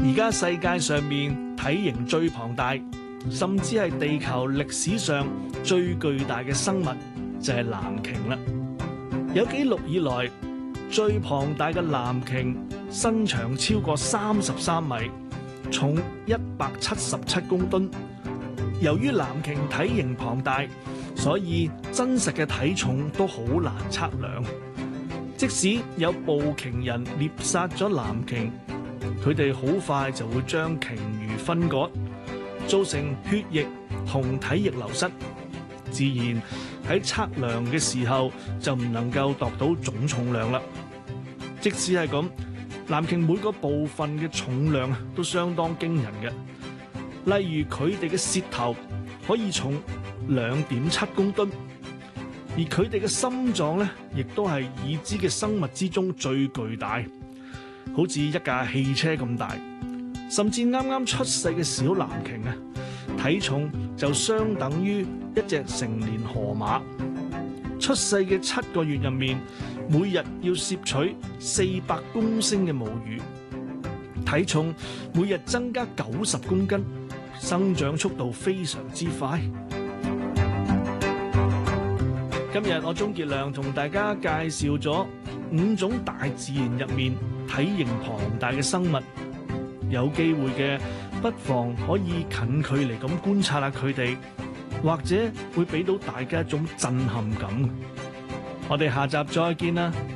而家世界上面體型最龐大，甚至係地球歷史上最巨大嘅生物就係藍鯨啦。有紀錄以來最龐大嘅藍鯨身長超過33米，重177公噸。由於藍鯨體型龐大，所以真實嘅體重都好難測量。即使有捕鯨人獵殺咗藍鯨，佢哋好快就會將鯨魚分割，造成血液同體液流失，自然喺測量嘅時候就唔能夠度到總重量啦。即使係咁，藍鯨每個部分嘅重量都相當驚人嘅。例如佢哋嘅舌頭可以重2.7公噸，而佢哋嘅心臟咧，亦都係已知嘅生物之中最巨大，好似一架汽車咁大。甚至啱啱出世嘅小藍鯨啊，體重就相等於一隻成年河馬。出世嘅7個月入面，每日要攝取400公升嘅母乳，體重每日增加90公斤。生長速度非常之快。今日我鍾傑良同大家介紹咗5種大自然入面體型龐大嘅生物，有機會嘅不妨可以近距離咁觀察下佢哋，或者會俾到大家一種震撼感。我哋下集再見啦！